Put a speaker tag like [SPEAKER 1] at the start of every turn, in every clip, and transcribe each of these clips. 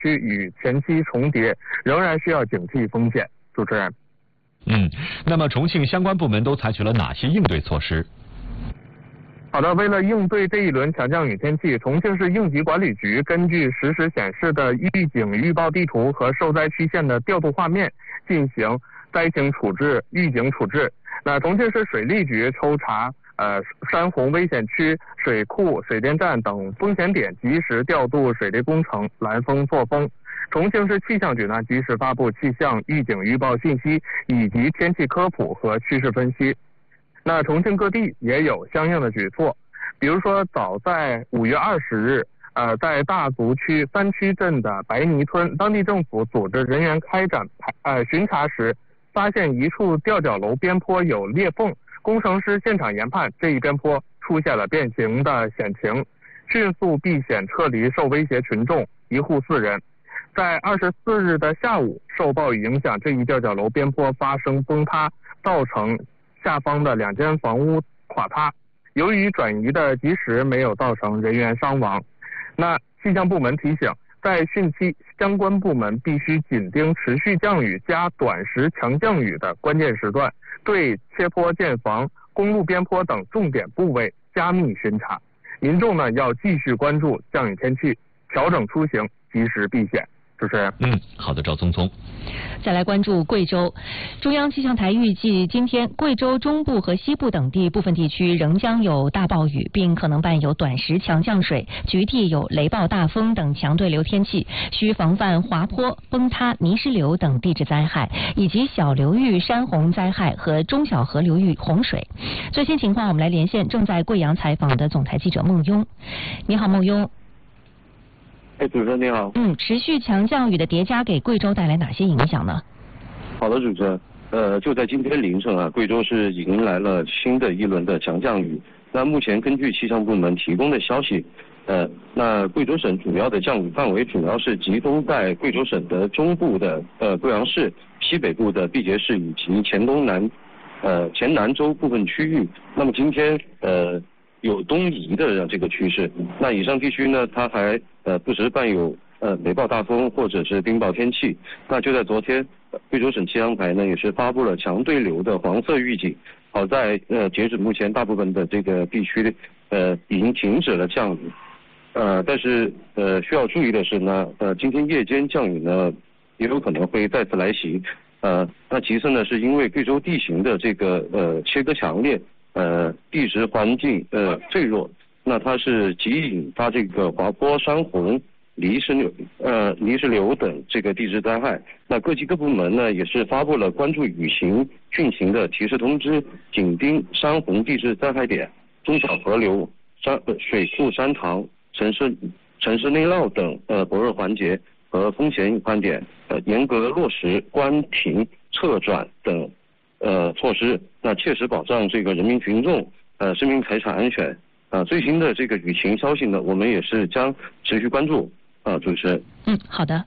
[SPEAKER 1] 区与前期重叠，仍然需要警惕风险。主持人。
[SPEAKER 2] 那么重庆相关部门都采取了哪些应对措施？
[SPEAKER 1] 好的，为了应对这一轮强降雨天气，重庆市应急管理局根据实时显示的预警预报地图和受灾区县的调度画面进行灾情处置、预警处置。那重庆市水利局抽查山洪危险区、水库、水电站等风险点，及时调度水利工程拦风作风。重庆市气象局呢，及时发布气象预警预报信息以及天气科普和趋势分析。那重庆各地也有相应的举措，比如说早在5月20日，在大足区三区镇的白泥村，当地政府组织人员开展巡查时，发现一处吊脚楼边坡有裂缝，工程师现场研判这一边坡出现了变形的险情，迅速避险撤离受威胁群众，1户4人。在24日的下午，受暴雨影响，这一吊脚楼边坡发生崩塌，造成下方的2间房屋垮塌，由于转移的及时，没有造成人员伤亡。那气象部门提醒，在汛期，相关部门必须紧盯持续降雨加短时强降雨的关键时段，对切坡建房、公路边坡等重点部位加密巡查。民众呢要继续关注降雨天气，调整出行，及时避险。主持人。
[SPEAKER 2] 好的，赵聪聪。
[SPEAKER 3] 再来关注贵州，中央气象台预计今天贵州中部和西部等地部分地区仍将有大暴雨，并可能伴有短时强降水，局地有雷暴大风等强对流天气，需防范滑坡、崩塌、泥石流等地质灾害，以及小流域山洪灾害和中小河流域洪水。最新情况，我们来连线正在贵阳采访的总台记者孟雍。你好，孟雍。
[SPEAKER 4] 主持人你好。
[SPEAKER 3] 持续强降雨的叠加给贵州带来哪些影响呢？
[SPEAKER 4] 好的，主持人。就在今天凌晨啊，贵州是迎来了新的一轮的强降雨。那目前根据气象部门提供的消息，那贵州省主要的降雨范围主要是集中在贵州省的中部的贵阳市、西北部的毕节市以及黔南州部分区域。那么今天有东移的这个趋势。那以上地区呢，它还不时伴有雷暴大风或者是冰雹天气。那就在昨天，贵州省气象台呢也是发布了强对流的黄色预警。好在截止目前，大部分的这个地区已经停止了降雨。但是需要注意的是呢，今天夜间降雨呢也有可能会再次来袭。那其次呢，是因为贵州地形的这个切割强烈。地质环境脆弱，那它是极易引发这个滑坡、山洪、泥石流等这个地质灾害。那各级各部门呢也是发布了关注雨情汛情的提示通知，紧盯山洪地质灾害点、中小河流、水库、山塘、城市内涝等薄弱环节和风险隐患点，严格落实关停、撤转等措施，那切实保障这个人民群众生命财产安全。最新的这个雨情消息呢，我们也是将持续关注。主持人。
[SPEAKER 3] 好的。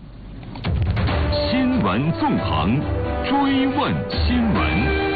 [SPEAKER 2] 新闻纵横，追问新闻。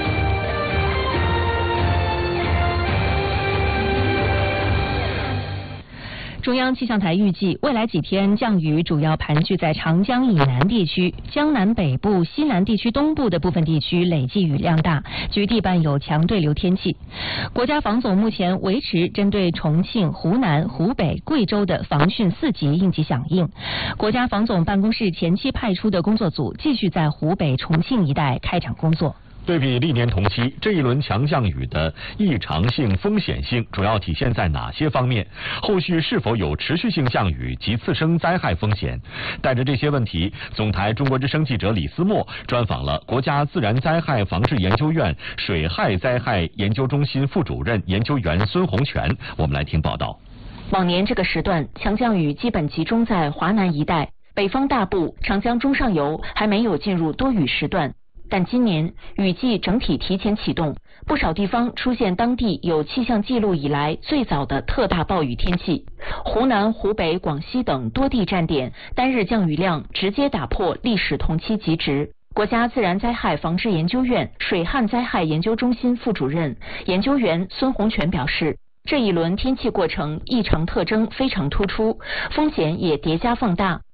[SPEAKER 3] 中央气象台预计，未来几天降雨主要盘踞在长江以南地区、江南北部、西南地区东部的部分地区，累计雨量大，局地伴有强对流天气。国家防总目前维持针对重庆、湖南、湖北、贵州的防汛4级应急响应。国家防总办公室前期派出的工作组继续在湖北、重庆一带开展工作。
[SPEAKER 2] 对比历年同期，这一轮强降雨的异常性、风险性主要体现在哪些方面？后续是否有持续性降雨及次生灾害风险？带着这些问题，总台中国之声记者李思墨专访了国家自然灾害防治研究院水害灾害研究中心副主任研究员孙洪全。我们来听报道。
[SPEAKER 3] 往年这个时段，强降雨基本集中在华南一带，北方大部、长江中上游还没有进入多雨时段。但今年雨季整体提前启动，不少地方出现当地有气象记录以来最早的特大暴雨天气。湖南、湖北、广西等多地站点单日降雨量直接打破历史同期极值。国家自然灾害防治研究院水旱灾害研究中心副主任研究员孙洪全表示，这一轮天气过程异常特征非常突出，风险也叠加放大。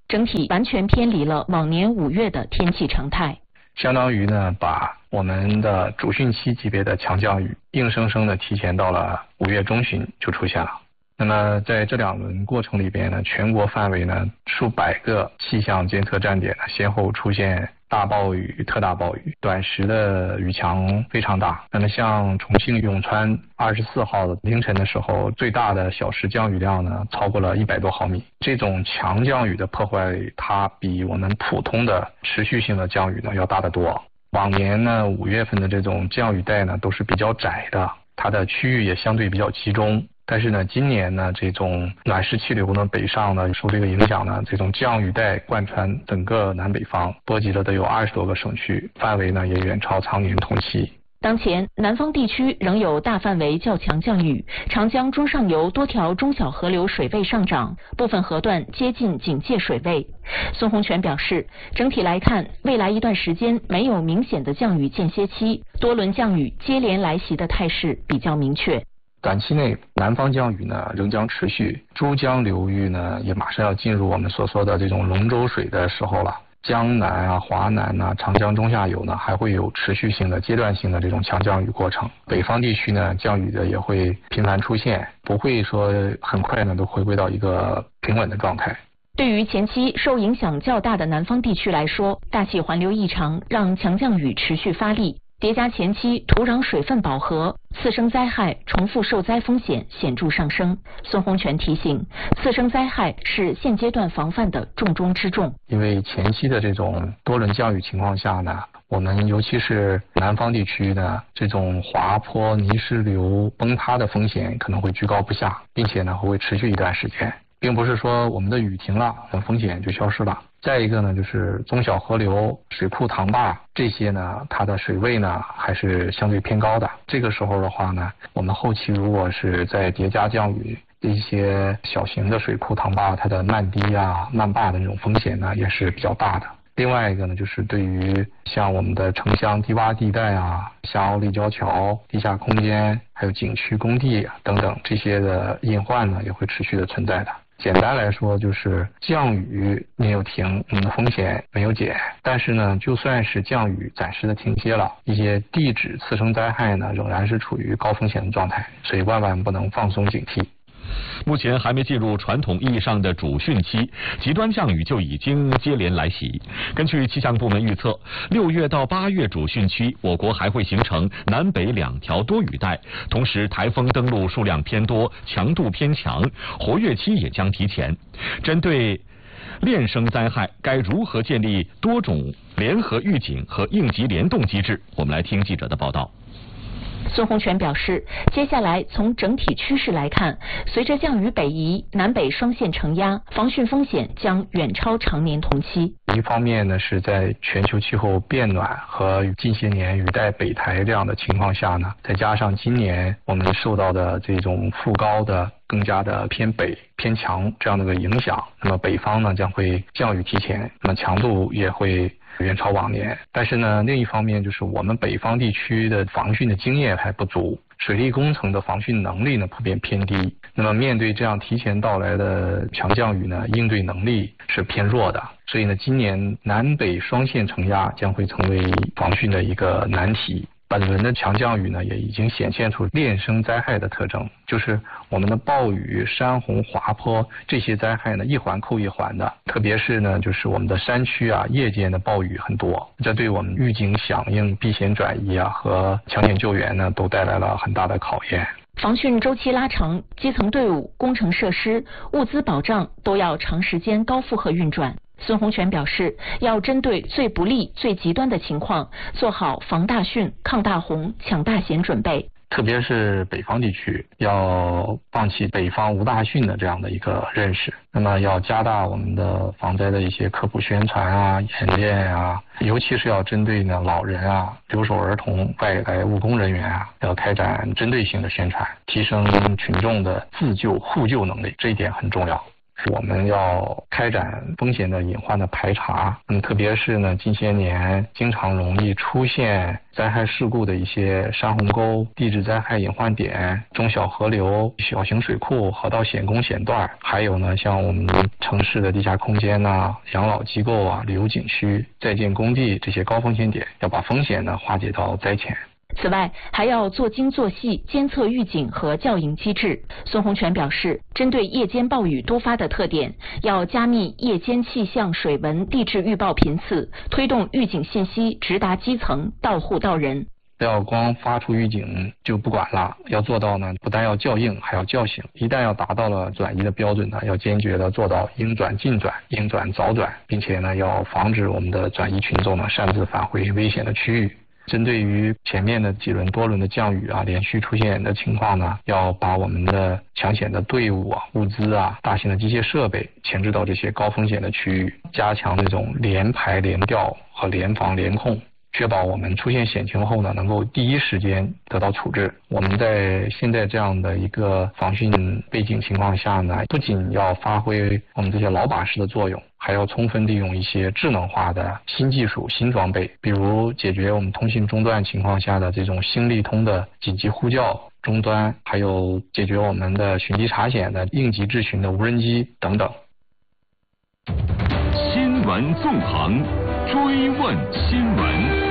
[SPEAKER 3] 整体完全偏离了往年5月的天气常态。
[SPEAKER 5] 相当于呢，把我们的主汛期级别的强降雨硬生生的提前到了5月中旬就出现了。那么在这2轮过程里边呢，全国范围呢数百个气象监测站点呢先后出现大暴雨、特大暴雨，短时的雨强非常大。那么像重庆永川24号凌晨的时候，最大的小时降雨量呢超过了100多毫米。这种强降雨的破坏，它比我们普通的持续性的降雨呢要大得多。往年呢5月份的这种降雨带呢都是比较窄的，它的区域也相对比较集中。但是呢，今年呢，这种暖湿气流呢北上呢，受这个影响呢，这种降雨带贯穿整个南北方，波及了都有20多个省区，范围呢也远超常年同期。
[SPEAKER 3] 当前，南方地区仍有大范围较强降雨，长江中上游多条中小河流水位上涨，部分河段接近警戒水位。孙洪权表示，整体来看，未来一段时间没有明显的降雨间歇期，多轮降雨接连来袭的态势比较明确。
[SPEAKER 5] 短期内，南方降雨呢仍将持续，珠江流域呢也马上要进入我们所说的这种龙舟水的时候了。江南啊、华南啊、长江中下游呢还会有持续性的、阶段性的这种强降雨过程。北方地区呢降雨的也会频繁出现，不会说很快呢都回归到一个平稳的状态。
[SPEAKER 3] 对于前期受影响较大的南方地区来说，大气环流异常让强降雨持续发力。叠加前期土壤水分饱和，次生灾害重复受灾风险显著上升。孙洪权提醒，次生灾害是现阶段防范的重中之重。
[SPEAKER 5] 因为前期的这种多轮降雨情况下呢，我们尤其是南方地区呢，这种滑坡、泥石流崩塌的风险可能会居高不下，并且呢会持续一段时间，并不是说我们的雨停了，风险就消失了。再一个呢，就是中小河流、水库、塘坝这些呢，它的水位呢还是相对偏高的。这个时候的话呢，我们后期如果是在叠加降雨，一些小型的水库、塘坝，它的漫堤啊、漫坝的这种风险呢也是比较大的。另外一个呢，就是对于像我们的城乡低洼地带啊、下凹立交桥、地下空间，还有景区、工地等等这些的隐患呢，也会持续的存在的。简单来说，就是降雨没有停，我们的风险没有减。但是呢，就算是降雨暂时的停歇了，一些地质次生灾害呢，仍然是处于高风险的状态，所以万万不能放松警惕。
[SPEAKER 2] 目前还没进入传统意义上的主汛期，极端降雨就已经接连来袭。根据气象部门预测，6月到8月主汛期，我国还会形成南北2条多雨带，同时台风登陆数量偏多，强度偏强，活跃期也将提前。针对链生灾害，该如何建立多种联合预警和应急联动机制？我们来听记者的报道。
[SPEAKER 3] 孙洪权表示，接下来从整体趋势来看，随着降雨北移，南北双线承压，防汛风险将远超常年同期。
[SPEAKER 5] 一方面呢，是在全球气候变暖和近些年雨带北抬这样的情况下呢，再加上今年我们受到的这种副高的更加的偏北偏强这样的一个影响，那么北方呢将会降雨提前，那么强度也会远超往年。但是呢，另一方面就是我们北方地区的防汛的经验还不足，水利工程的防汛能力呢普遍偏低。那么面对这样提前到来的强降雨呢，应对能力是偏弱的。所以呢，今年南北双线承压将会成为防汛的一个难题。本轮的强降雨呢，也已经显现出链生灾害的特征，就是我们的暴雨、山洪、滑坡这些灾害呢，一环扣一环的。特别是呢，就是我们的山区啊，夜间的暴雨很多，这对我们预警响应、避险转移啊和抢险救援呢，都带来了很大的考验。
[SPEAKER 3] 防汛周期拉长，基层队伍、工程设施、物资保障都要长时间高负荷运转。孙洪权表示，要针对最不利、最极端的情况，做好防大汛、抗大洪、抢大险准备。
[SPEAKER 5] 特别是北方地区，要放弃北方无大汛的这样的一个认识，那么要加大我们的防灾的一些科普宣传啊、演练啊，尤其是要针对呢老人啊、留守儿童、外来务工人员啊，要开展针对性的宣传，提升群众的自救互救能力，这一点很重要。 我们要开展风险的隐患的排查，特别是呢近些年经常容易出现灾害事故的一些山洪沟、地质灾害隐患点、中小河流、小型水库、河道险工险段，还有呢像我们城市的地下空间啊、养老机构啊、旅游景区、在建工地这些高风险点，要把风险呢化解到灾前。
[SPEAKER 3] 此外，还要做精做细监测预警和校营机制。孙洪全表示，针对夜间暴雨多发的特点，要加密夜间气象、水文、地质预报频次，推动预警信息直达基层，到户到人。
[SPEAKER 5] 不要光发出预警就不管了，要做到呢，不但要校映，还要叫醒。一旦要达到了转移的标准呢，要坚决的做到应转尽转、应转早转，并且呢，要防止我们的转移群众呢擅自返回危险的区域。针对于前面的几轮多轮的降雨啊，连续出现的情况呢，要把我们的抢险的队伍啊、物资啊、大型的机械设备前置到这些高风险的区域，加强这种联排联调和联防联控，确保我们出现险情后呢，能够第一时间得到处置。我们在现在这样的一个防汛背景情况下呢，不仅要发挥我们这些老把式的作用，还要充分利用一些智能化的新技术、新装备，比如解决我们通信中断情况下的这种星利通的紧急呼叫终端，还有解决我们的寻机查险的应急智询的无人机等等。
[SPEAKER 6] 新闻纵横，追问新闻。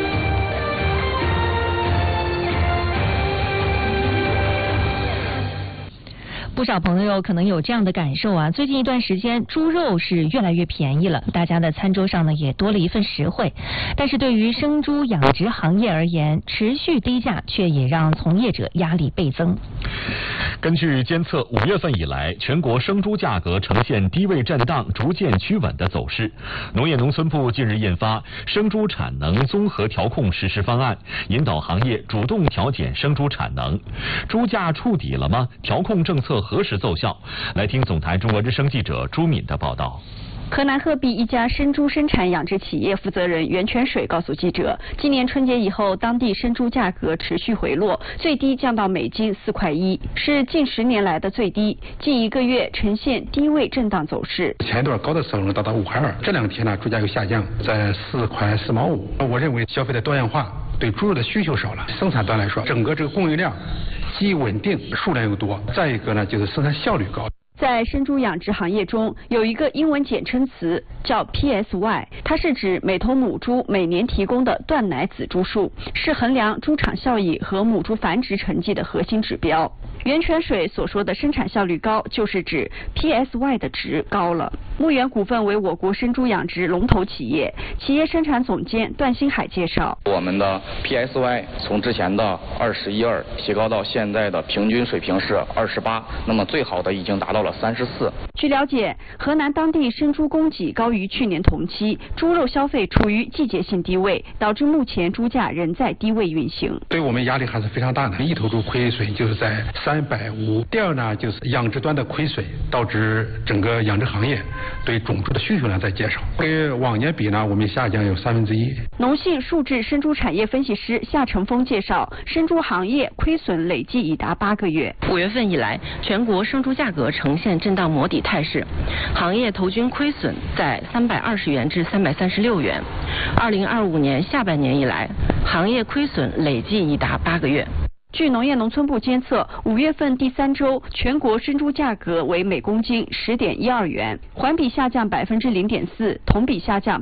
[SPEAKER 7] 不少朋友可能有这样的感受啊，最近一段时间猪肉是越来越便宜了，大家的餐桌上呢也多了一份实惠。但是对于生猪养殖行业而言，持续低价却也让从业者压力倍增。
[SPEAKER 2] 根据监测，5月份以来，全国生猪价格呈现低位震荡、逐渐趋稳的走势。农业农村部近日印发《生猪产能综合调控实施方案》，引导行业主动调减生猪产能。猪价触底了吗？调控政策何时奏效？来听总台中国之声记者朱敏的报道。
[SPEAKER 8] 河南鹤壁一家生猪生产养殖企业负责人袁泉水告诉记者，今年春节以后，当地生猪价格持续回落，最低降到每斤4.1块，是近10年来的最低，近1个月呈现低位震荡走势。
[SPEAKER 9] 前一段高的时候呢达到5.2块，这2天呢猪价又下降，在4.4块4毛5。我认为消费的多样化，对猪肉的需求少了，生产端来说，整个这个供应量既稳定，数量又多，再一个呢就是生产效率高。
[SPEAKER 8] 在生猪养殖行业中，有一个英文简称词叫 PSY， 它是指每头母猪每年提供的断奶仔猪数，是衡量猪场效益和母猪繁殖成绩的核心指标。袁泉水所说的生产效率高，就是指 PSY 的值高了。牧原股份为我国生猪养殖龙头企业，企业生产总监段新海介绍，
[SPEAKER 10] 我们的 PSY 从之前的21.2提高到现在的平均水平是28，那么最好的已经达到了34。
[SPEAKER 8] 据了解，河南当地生猪供给高于去年同期，猪肉消费处于季节性低位，导致目前猪价仍在低位运行。
[SPEAKER 9] 对我们压力还是非常大的，一头猪亏损就是在350。第二呢，就是养殖端的亏损，导致整个养殖行业对种猪的需求量在减少，跟往年比呢，我们下降有1/3。
[SPEAKER 8] 农信数智生猪产业分析师夏成峰介绍，生猪行业亏损累计已达8个月。
[SPEAKER 11] 5月份以来，全国生猪价格呈现震荡磨底态势，行业头均亏损在320元至336元。2025年下半年以来，行业亏损累计已达8个月。
[SPEAKER 8] 据农业农村部监测，5月份第3周全国生猪价格为每公斤10.12元，环比下降0.4%，同比下降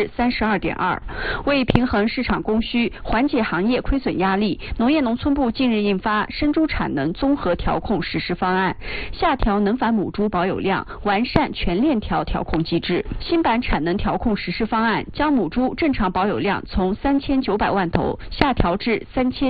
[SPEAKER 8] 32.2%。为平衡市场供需，缓解行业亏损压力，农业农村部近日印发《生猪产能综合调控实施方案》，下调能繁母猪保有量，完善全链条调控机制。新版产能调控实施方案将母猪正常保有量从3900万头下调至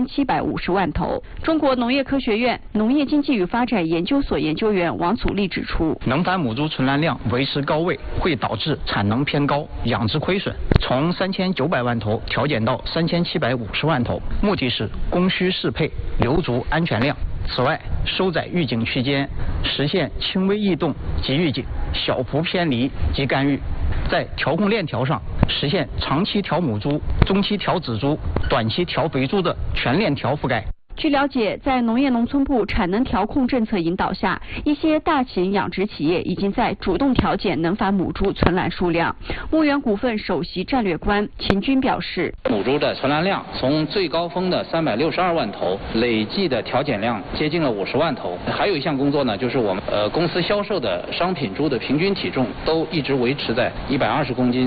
[SPEAKER 8] 3750万头。中国农业科学院农业经济与发展研究所研究员王祖立指出，
[SPEAKER 12] 能繁母猪存栏量维持高位，会导致产能偏高，养殖亏损，从3900万头调减到3750万头，目的是供需适配，留足安全量。此外，收窄预警区间，实现轻微异动及预警，小幅偏离及干预。在调控链条上实现长期调母猪、中期调仔猪、短期调肥猪的全链条覆盖。
[SPEAKER 8] 据了解，在农业农村部产能调控政策引导下，一些大型养殖企业已经在主动调减能繁母猪存栏数量。牧原股份首席战略官秦军表示，
[SPEAKER 10] 母猪的存栏量从最高峰的362万头，累计的调减量接近了50万头。还有一项工作呢，就是我们公司销售的商品猪的平均体重都一直维持在120公斤